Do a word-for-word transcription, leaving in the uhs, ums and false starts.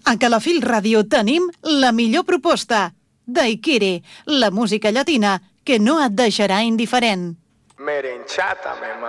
A Calafell Ràdio tenim la millor proposta. Daiquiri, la música llatina que no et deixarà indiferent. Merenchátame,